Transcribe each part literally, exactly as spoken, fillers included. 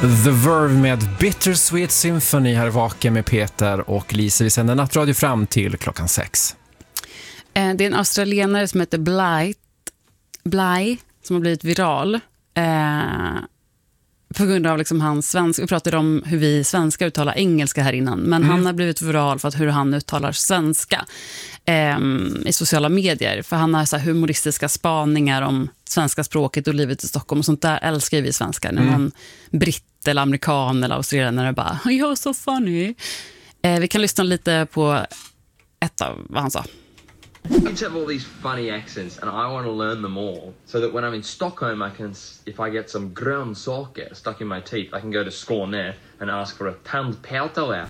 The Verve med Bittersweet Symphony här vaken med Peter och Lisa. Vi sänder nattradio fram till klockan sex. Det är en australienare som heter Bly, Bly som har blivit viral eh, på grund av liksom hans svenska. Vi pratade om hur vi svenskar uttalar engelska här innan, men mm. han har blivit viral för att hur han uttalar svenska eh, i sociala medier. För han har så här humoristiska spaningar om svenska språket och livet i Stockholm och sånt där älskar vi svenskar. När man britt eller amerikan eller australienare bara, you're so funny. Eh, vi kan lyssna lite på ett av vad han sa. Kids have all these funny accents and I want to learn them all so that when I'm in Stockholm I can, if I get some grönsaker stuck in my teeth, I can go to Skåne and ask for a tandpältare.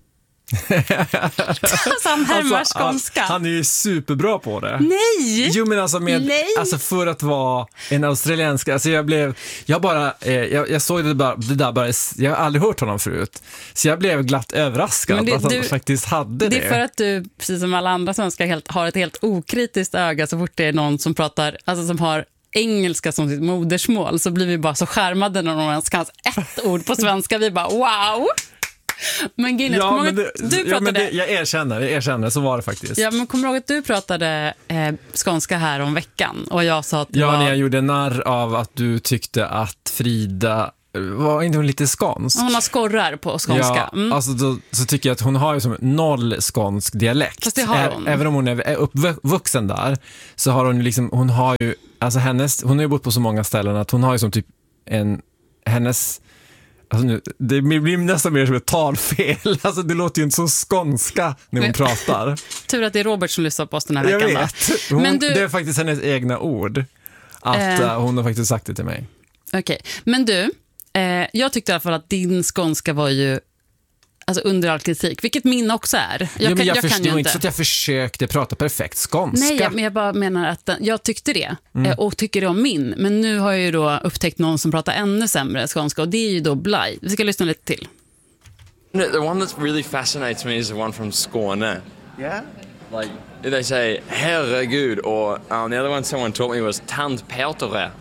Alltså, han härmar alltså, skånska. Han är ju superbra på det. Nej! Jo, men alltså, med, Nej. alltså för att vara en australiensk, alltså jag blev, jag bara, eh, jag, jag såg det, bara, det där bara, jag har aldrig hört honom förut. Så jag blev glatt överraskad det, att han du, faktiskt hade det. Det är för att du, precis som alla andra svenskar, helt, har ett helt okritiskt öga så fort det är någon som pratar, alltså som har engelska som sitt modersmål, så blir vi bara så skärmade när någon kan ett ord på svenska. Vi bara, wow! Men Guinness, ja, kommer men det, du pratade... ja, men det, jag erkänner, jag erkänner, så var det faktiskt. Ja, men kommer du ihåg att du pratade eh, skånska här om veckan och jag sa att ja, var... när jag gjorde narr av att du tyckte att Frida var inte hon lite skånsk. Hon har skorrar på skånska. Ja, mm. alltså då, så tycker jag att hon har ju som noll skånsk dialekt. Fast det har hon. Ä- även om hon är uppvuxen där så har hon liksom, hon har ju, alltså hennes, hon har ju bott på så många ställen att hon har ju som typ en, hennes... Alltså nu, det blir nästan mer som ett talfel. Alltså det låter ju inte så skånska när hon pratar. Tur att det är Robert som lyssnar på oss den här veckan. Jag vet. Hon, men du... Det är faktiskt hennes egna ord. Att eh... hon har faktiskt sagt det till mig. Okej, okay. Men du, eh, jag tyckte i alla fall att din skånska var ju alltså under all kritik, vilket min också är. Jag, ja, men kan, jag, jag förstår kan ju inte så att jag försökte prata perfekt skånska. Nej, men jag bara menar att den, jag tyckte det mm. och tycker det om min. Men nu har jag ju då upptäckt någon som pratar ännu sämre skånska och det är ju då Bly. Vi ska lyssna lite till. The one that really fascinates me is the one from Skåne. Yeah? Like they say herregud, or um, the other one someone taught me was tandpältare.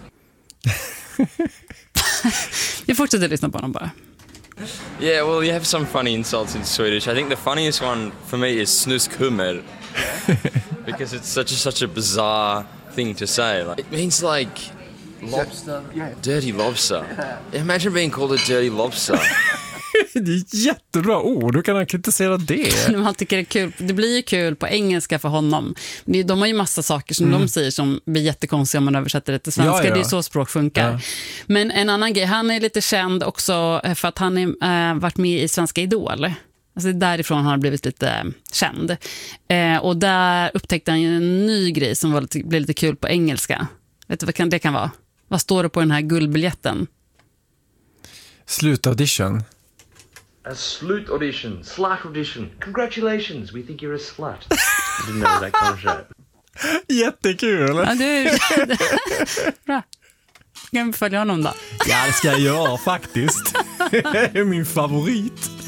Vi fortsätter lyssna på honom bara. Yeah, well, you have some funny insults in Swedish. I think the funniest one for me is snuskhummer, because it's such a such a bizarre thing to say. Like, it means like lobster, yeah. Dirty lobster. Imagine being called a dirty lobster. Det är ett jättebra ord. Hur kan han kritisera det? Han tycker det är kul. Det blir ju kul på engelska för honom. De har ju massa saker som mm. de säger som blir jättekonstiga om man översätter det till svenska. Ja, ja. Det är så språk funkar. Ja. Men en annan grej, han är lite känd också för att han har äh, varit med i Svenska Idol. Alltså därifrån har han blivit lite äh, känd. Eh, och där upptäckte han ju en ny grej som var lite, blev lite kul på engelska. Vet du vad kan, det kan vara? Vad står det på den här guldbiljetten? Slutaudition. A slut audition, slut audition. Congratulations, we think you're a slut. I didn't know that kind of shit. Jättekul. Ja, du... Bra. Kan vi följa honom då? Ja, det ska jag göra faktiskt. Det är min favorit.